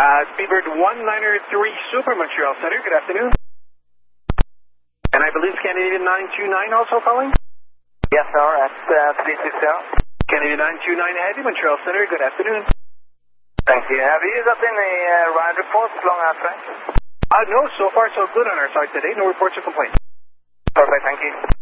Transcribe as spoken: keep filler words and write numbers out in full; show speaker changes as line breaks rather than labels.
Uh, Speedbird one nine three Super Montreal Center, good afternoon. And I believe Canadian nine two nine also calling?
Yes, sir, at uh, three six zero.
Canadian nine two nine Heavy, Montreal Center, good afternoon.
Thank you. Have you got any uh, ride reports along our track?
Uh, no, so far so good on our side today. No reports or complaints.
Perfect, thank you.